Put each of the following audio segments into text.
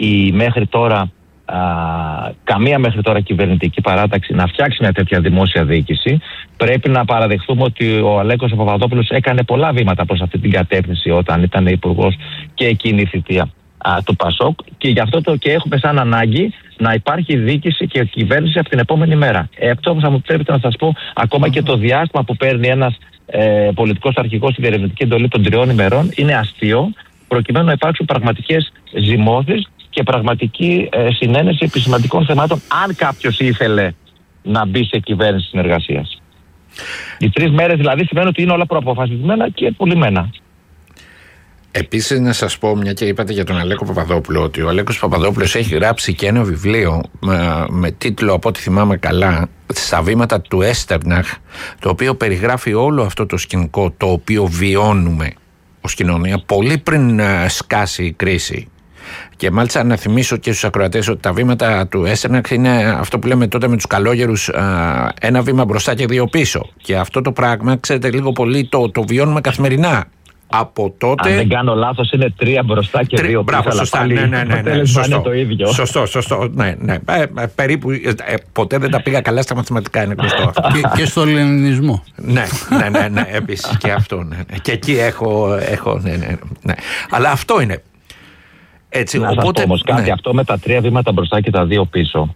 μέχρι τώρα καμία μέχρι τώρα κυβερνητική παράταξη να φτιάξει μια τέτοια δημόσια διοίκηση. Πρέπει να παραδεχθούμε ότι ο Αλέκος Παπαδόπουλος έκανε πολλά βήματα προς αυτή την κατεύθυνση όταν ήταν υπουργός και εκείνη η θητεία του ΠΑΣΟΚ, και γι' αυτό και έχουμε σαν ανάγκη να υπάρχει διοίκηση και κυβέρνηση από την επόμενη μέρα. Αυτό θα μου επιτρέπετε να σας πω, ακόμα και το διάστημα που παίρνει ένας πολιτικός αρχηγός στη διερευνητική εντολή των 3 ημερών είναι αστείο, προκειμένου να υπάρξουν πραγματικές ζυμώσεις και πραγματική συνένεση επί σημαντικών θεμάτων, αν κάποιος ήθελε να μπει σε κυβέρνηση συνεργασίας. Οι 3 μέρες δηλαδή σημαίνει ότι είναι όλα προαποφασισμένα και πουλημένα. Επίσης, να σας πω, μια και είπατε για τον Αλέκο Παπαδόπουλο, ότι ο Αλέκος Παπαδόπουλος έχει γράψει και ένα βιβλίο με τίτλο, από ό,τι θυμάμαι καλά, «Στα βήματα του Έστερναχ», το οποίο περιγράφει όλο αυτό το σκηνικό το οποίο βιώνουμε ως κοινωνία πολύ πριν σκάσει η κρίση. Και μάλιστα να θυμίσω και στους ακροατές ότι τα βήματα του Έστερναχ είναι αυτό που λέμε τότε με τους καλόγερους, ένα βήμα μπροστά και 2 πίσω. Και αυτό το πράγμα, ξέρετε, λίγο πολύ το βιώνουμε καθημερινά. Από τότε... Αν δεν κάνω λάθος, είναι 3 μπροστά και 2 πίσω. Μπράβο, σωστά. Ναι, είναι το ίδιο. Σωστό. Ναι. Περίπου ποτέ δεν τα πήγα καλά στα μαθηματικά, είναι γνωστό αυτό. Και στο λενινισμό. Ναι, επίσης και αυτό. Ναι. Και εκεί έχω. Ναι. Αλλά αυτό είναι. Έτσι, να σας πω όμως κάτι, αυτό με τα 3 βήματα μπροστά και τα 2 πίσω.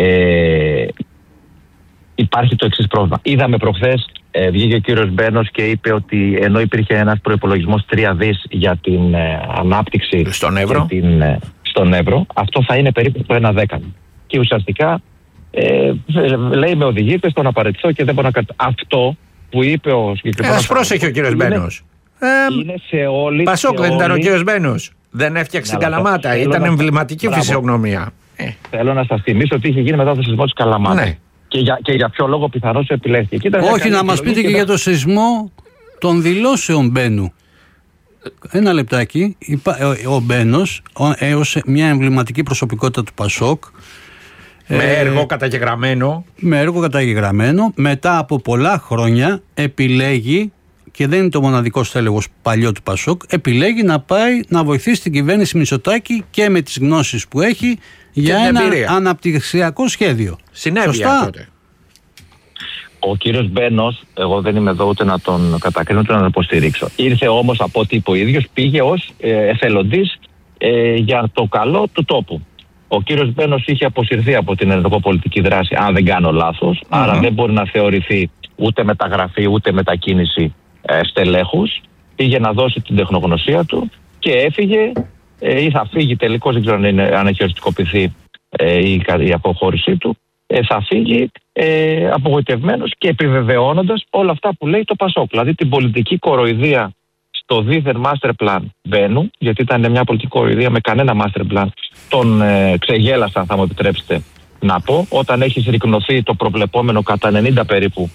Υπάρχει το εξής πρόβλημα. Είδαμε προχθές, βγήκε ο κύριος Μπένος και είπε ότι ενώ υπήρχε ένας προϋπολογισμός 3 δις για την ανάπτυξη στον Εύρο, αυτό θα είναι περίπου το 1/10. Και ουσιαστικά λέει με οδηγείται στο να παραιτηθώ και δεν μπορώ να αυτό που είπε ο συγκεκριμένος... πρόσεχε ο κύριος Μπένος. Είναι σε όλη... Πασόκ δεν ήταν ο κύριος Μπένος. Δεν έφτιαξε την Καλαμάτα. Ήταν εμβληματική φυσιογνωμία. Θέλω να σας θυμίσω ότι είχε γίνει μετά το σεισμό της Καλαμάτα. Ναι. Και για ποιο λόγο πιθανώς επιλέχθηκε. Όχι, να μας πείτε και για το σεισμό των δηλώσεων Μπένου. Ένα λεπτάκι. Ο Μπένος, ως μια εμβληματική προσωπικότητα του ΠΑΣΟΚ, με έργο καταγεγραμμένο, μετά από πολλά χρόνια επιλέγει, και δεν είναι το μοναδικό στέλεχος παλιό του ΠΑΣΟΚ, επιλέγει να πάει να βοηθήσει την κυβέρνηση Μητσοτάκη και με τις γνώσεις που έχει για ένα αναπτυξιακό σχέδιο. Συνέβη τότε. Ο κύριος Μπένος, εγώ δεν είμαι εδώ ούτε να τον κατακρίνω ούτε να τον υποστηρίξω. Ήρθε όμως, από ό,τι είπε ο ίδιος, πήγε ως εθελοντής για το καλό του τόπου. Ο κύριος Μπένος είχε αποσυρθεί από την ενεργοπολιτική δράση, αν δεν κάνω λάθος, άρα δεν μπορεί να θεωρηθεί ούτε μεταγραφή ούτε μετακίνηση στελέχους. Πήγε να δώσει την τεχνογνωσία του και έφυγε ή θα φύγει τελικώς, δεν ξέρω αν έχει οριστικοποιηθεί η αποχώρησή του. Θα φύγει απογοητευμένος και επιβεβαιώνοντας όλα αυτά που λέει το ΠΑΣΟΚ. Δηλαδή την πολιτική κοροϊδία στο δίθεν master plan Μπένου, γιατί ήταν μια πολιτική κοροϊδία με κανένα master plan, τον ξεγέλασαν, θα μου επιτρέψετε να πω, όταν έχει συρρικνωθεί το προβλεπόμενο κατά 90 περίπου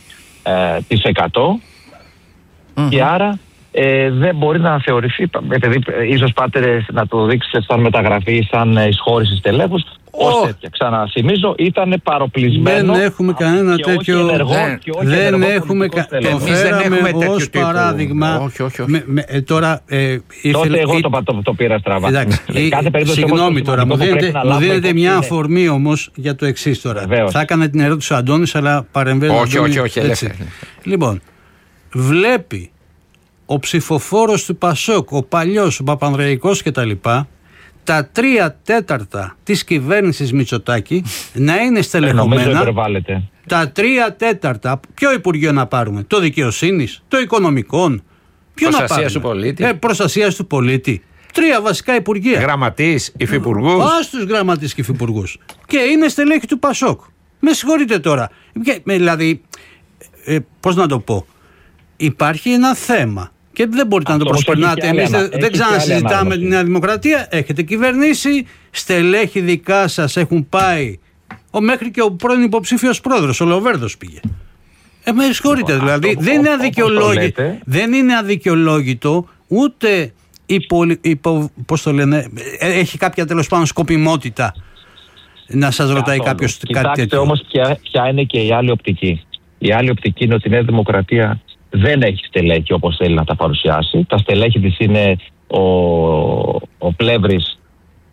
%, και άρα δεν μπορεί να θεωρηθεί, επειδή ίσως πάτε να το δείξετε σαν μεταγραφή ή σαν εισχώρηση στελέχους, ως τέτοια. Ξαναθυμίζω, ήταν παροπλισμένο. Δεν έχουμε κανένα τέτοιο. Δεν έχουμε. Το φέραμε ως παράδειγμα. Τώρα. Τότε εγώ το πήρα στραβά. Συγγνώμη τώρα, μου δίνετε μια αφορμή όμως για το εξής τώρα. Θα έκανα την ερώτηση ο Αντώνης, αλλά παρεμβαίνω. Όχι. Λοιπόν, βλέπει ο ψηφοφόρος του ΠΑΣΟΚ, ο παλιός, ο Παπανδρεϊκός κτλ., τα 3/4 της κυβέρνησης Μητσοτάκη να είναι στελεχωμένα. Τα 3/4, ποιο Υπουργείο να πάρουμε? Το Δικαιοσύνης, το Οικονομικών, ποιο να πάρουμε? Προστασίας του πολίτη. 3 βασικά υπουργεία. Γραμματείς, υφυπουργούς. Τους γραμματείς και υφυπουργούς. Και είναι στελέχη του ΠΑΣΟΚ. Με συγχωρείτε τώρα. Δηλαδή, πώς να το πω. Υπάρχει ένα θέμα. Και δεν μπορείτε να το προσπερνάτε. Εμείς δεν ξανασυζητάμε την Νέα Δημοκρατία. Έχετε κυβερνήσει, στελέχη δικά σας έχουν πάει. Μέχρι και ο πρώην υποψήφιος πρόεδρος, ο Λοβέρδος πήγε. Με συγχωρείτε, δηλαδή δεν είναι αδικαιολόγητο ούτε πώς το λένε, έχει κάποια τέλος πάντων σκοπιμότητα να σας ρωτάει κάποιος κάτι τέτοιο. Κοιτάξτε όμως ποια είναι και η άλλη οπτική. Η άλλη οπτική είναι ότι η Νέα Δημοκρατία δεν έχει στελέχη όπως θέλει να τα παρουσιάσει. Τα στελέχη της είναι ο Πλεύρης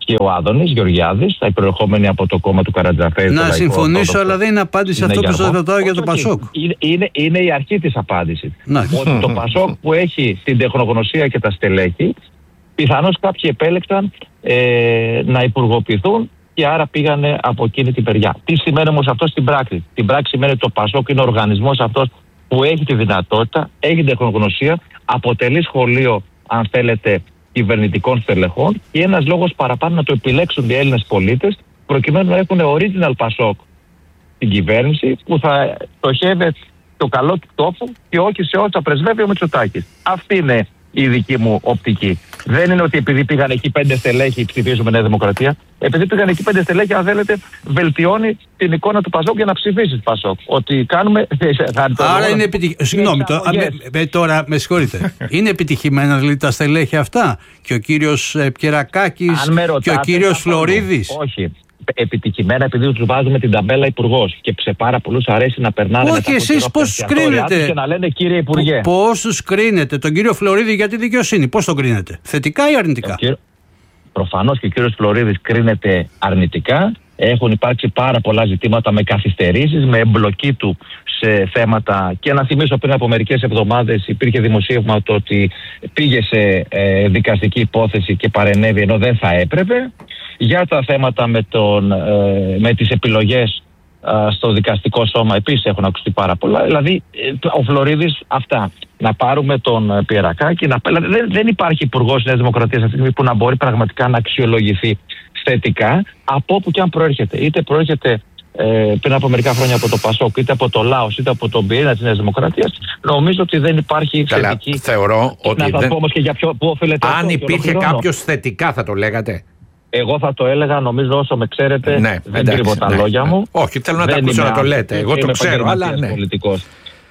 και ο Άδωνης Γεωργιάδης, τα προερχόμενοι από το κόμμα του Καρατζαφέρη. Να συμφωνήσω, αλλά δεν είναι απάντηση αυτό που σας ρωτάω για το Πασόκ. Είναι η αρχή της απάντησης. Ότι το Πασόκ που έχει την τεχνογνωσία και τα στελέχη, πιθανώς κάποιοι επέλεξαν να υπουργοποιηθούν και άρα πήγανε από εκείνη την περιά. Τι σημαίνει όμως αυτό στην πράξη? Στην πράξη σημαίνει ότι το Πασόκ είναι ο οργανισμός αυτός που έχει τη δυνατότητα, έχει την τεχνογνωσία, αποτελεί σχολείο, αν θέλετε, κυβερνητικών στελεχών και ένας λόγος παραπάνω να το επιλέξουν οι Έλληνες πολίτες προκειμένου να έχουν original Πασόκ στην κυβέρνηση που θα στοχεύει το καλό του τόπου και όχι σε όσα πρεσβεύει ο Μητσοτάκης. Αυτή είναι η δική μου οπτική. Δεν είναι ότι επειδή πήγαν εκεί 5 στελέχη ψηφίζουμε Νέα Δημοκρατία. Επειδή πήγαν εκεί 5 στελέχη, αν θέλετε, βελτιώνει την εικόνα του Πασόκ για να ψηφίσει Πασόκ. Ότι κάνουμε. Άρα είναι επιτυχημένο. Συγγνώμη, τώρα με συγχωρείτε. Είναι επιτυχημένα δηλαδή τα στελέχη αυτά? Και ο κύριος Πιερακάκης και ο κύριος Φλωρίδης? Όχι. Επιτυχημένα επειδή τους βάζουμε την ταμπέλα υπουργός και σε πάρα πολλούς αρέσει να περνάνε. Όχι, εσείς πώς τους κρίνετε? Και να λένε κύριε Υπουργέ. Πώς τους κρίνετε? Τον κύριο Φλωρίδη για τη δικαιοσύνη, πώς τον κρίνετε? Θετικά ή αρνητικά? Προφανώς και ο κύριος Φλωρίδης κρίνεται αρνητικά. Έχουν υπάρξει πάρα πολλά ζητήματα με καθυστερήσεις, με εμπλοκή του σε θέματα. Και να θυμίσω, πριν από μερικές εβδομάδες υπήρχε δημοσίευμα το ότι πήγε σε δικαστική υπόθεση και παρενέβη ενώ δεν θα έπρεπε. Για τα θέματα με τις επιλογές στο δικαστικό σώμα επίσης έχουν ακουστεί πάρα πολλά. Δηλαδή ο Φλωρίδης αυτά. Να πάρουμε τον Πιερακάκη. Δεν υπάρχει υπουργός Νέας Δημοκρατίας αυτή τη στιγμή που να μπορεί πραγματικά να αξιολογηθεί θετικά από όπου και αν προέρχεται. Είτε προέρχεται πριν από μερικά χρόνια από το Πασόκ, είτε από το Λάος, είτε από τον πυρήνα της Νέας Δημοκρατίας. Νομίζω ότι δεν υπάρχει θετική. Θεωρώ ότι. Να σας πω όμως και για ποιο, πού οφείλεται. Αν υπήρχε κάποιος θετικά, θα το λέγατε? Εγώ θα το έλεγα, νομίζω, όσο με ξέρετε, δεν κρύβω τα λόγια μου. Όχι, θέλω να τα ακούσω να το λέτε. Εγώ το ξέρω, αλλά ναι. Πολιτικός.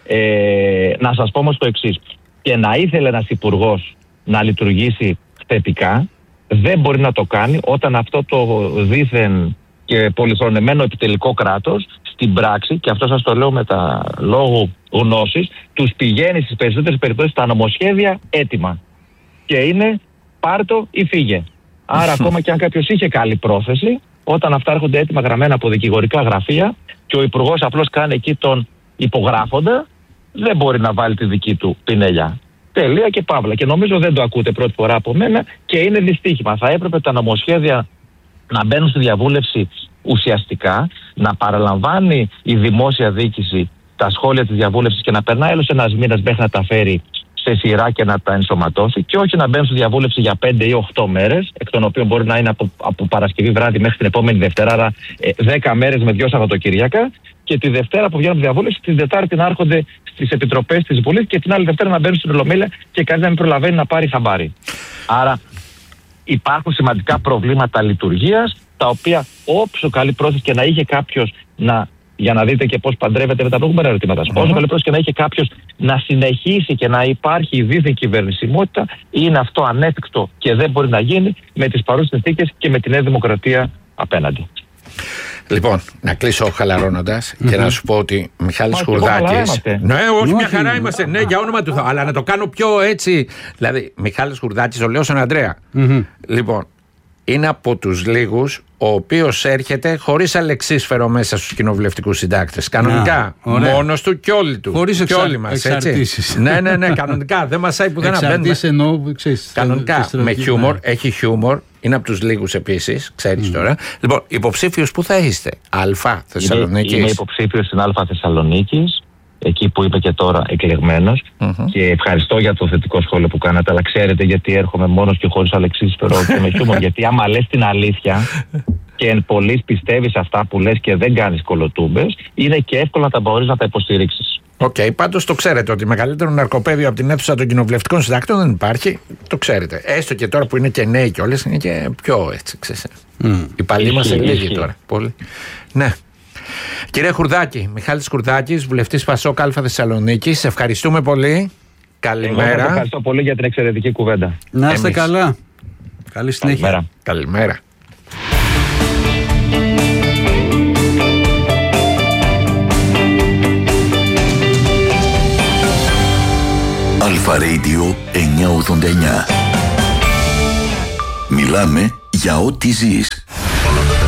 Να σας πω όμως το εξής. Και να ήθελε ένας υπουργός να λειτουργήσει θετικά, δεν μπορεί να το κάνει όταν αυτό το δήθεν και πολυχρονεμένο επιτελικό κράτος στην πράξη, και αυτό σας το λέω με τα λόγου γνώσης, τους πηγαίνει στις περισσότερες περιπτώσεις τα νομοσχέδια έτοιμα. Και είναι πάρτο ή φύγε. Άρα, ακόμα και αν κάποιος είχε καλή πρόθεση, όταν αυτά έρχονται έτοιμα γραμμένα από δικηγορικά γραφεία και ο υπουργός απλώς κάνει εκεί τον υπογράφοντα, δεν μπορεί να βάλει τη δική του πινελιά. Τελεία και παύλα. Και νομίζω δεν το ακούτε πρώτη φορά από μένα και είναι δυστύχημα. Θα έπρεπε τα νομοσχέδια να μπαίνουν στη διαβούλευση ουσιαστικά, να παραλαμβάνει η δημόσια διοίκηση τα σχόλια της διαβούλευσης και να περνάει άλλος ένας μήνας μέχρι να τα φέρει σε σειρά και να τα ενσωματώσει, και όχι να μπαίνουν στη διαβούλευση για 5 ή 8 μέρες, εκ των οποίων μπορεί να είναι από Παρασκευή βράδυ μέχρι την επόμενη Δευτέρα, άρα 10 μέρες με 2 Σαββατοκυριακά, και τη Δευτέρα που βγαίνουν στη διαβούλευση, την Τετάρτη να έρχονται στις επιτροπές της Βουλής και την άλλη Δευτέρα να μπαίνουν στην Ολομέλεια και κανείς να μην προλαβαίνει να πάρει χαμπάρι. Άρα υπάρχουν σημαντικά προβλήματα λειτουργίας, τα οποία όποιο καλή πρόθεση και να είχε κάποιος για να δείτε και πώς παντρεύεται με τα προηγούμενα ερωτήματα. Όσο καλή πρόθεση και να είχε κάποιος να συνεχίσει και να υπάρχει η δίθεν κυβερνησιμότητα, είναι αυτό ανέφικτο και δεν μπορεί να γίνει με τις παρούσες συνθήκες και με τη Νέα Δημοκρατία απέναντι. Λοιπόν, να κλείσω χαλαρώνοντας και να σου πω ότι Μιχάλης Χουρδάκης. Ναι, όχι, μια χαρά είμαστε. Ναι, για όνομα του Θεού. Αλλά να το κάνω πιο έτσι. Δηλαδή, Μιχάλης Χουρδάκης, το λέω στον Ανδρέα. Λοιπόν, είναι από τους λίγους ο οποίος έρχεται χωρίς αλεξίσφαιρο μέσα στους κοινοβουλευτικούς συντάκτες. Κανονικά. Μόνος του και όλοι του. Χωρίς εξαρτήσεις. Ναι, κανονικά. Δεν μασάει που δεν απέναντι. Κανονικά. Με χιούμορ. Έχει χιούμορ. Είναι από τους λίγους επίσης. Ξέρεις τώρα. Λοιπόν, υποψήφιος που θα είστε? Α Θεσσαλονίκης. Είμαι υποψήφιος στην Α Θεσσαλονίκης. Εκεί που είμαι και τώρα εκλεγμένος. Και ευχαριστώ για το θετικό σχόλιο που κάνατε. Αλλά ξέρετε γιατί έρχομαι μόνος και χωρίς αλεξίσφαιρο και με χιούμορ? Γιατί άμα λες την αλήθεια και εν πολλής πιστεύεις αυτά που λες και δεν κάνεις κολοτούμπες, είναι και εύκολο να τα μπορείς να τα υποστηρίξεις. Πάντως το ξέρετε ότι μεγαλύτερο ναρκοπαίδιο από την αίθουσα των κοινοβουλευτικών συντάκτων δεν υπάρχει. Το ξέρετε. Έστω και τώρα που είναι και νέοι κιόλας, είναι και πιο έτσι, ξέρεις. Οι παλιοί μας είναι λίγοι τώρα. Πολύ. Ναι. Κύριε Χουρδάκη, Μιχάλης Χουρδάκης, βουλευτής Πασόκ Α Θεσσαλονίκης, ευχαριστούμε πολύ. Καλημέρα. Ευχαριστώ πολύ για την εξαιρετική κουβέντα. Να είστε καλά. Καλή συνέχεια. Καλημέρα. Αλφα Radio 989. Μιλάμε για ό,τι ζεις.